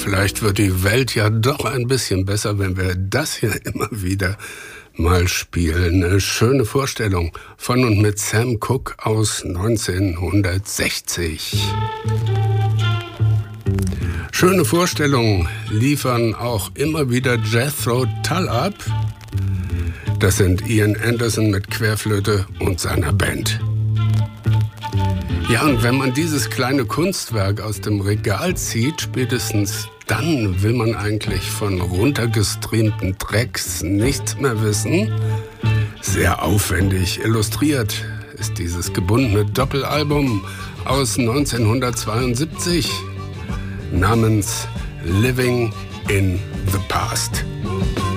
vielleicht wird die Welt ja doch ein bisschen besser, wenn wir das hier immer wieder mal spielen. Eine schöne Vorstellung von und mit Sam Cooke aus 1960. Schöne Vorstellungen liefern auch immer wieder Jethro Tull ab. Das sind Ian Anderson mit Querflöte und seiner Band. Ja, und wenn man dieses kleine Kunstwerk aus dem Regal zieht, spätestens dann will man eigentlich von runtergestreamten Tracks nichts mehr wissen. Sehr aufwendig illustriert ist dieses gebundene Doppelalbum aus 1972 namens Living in the Past.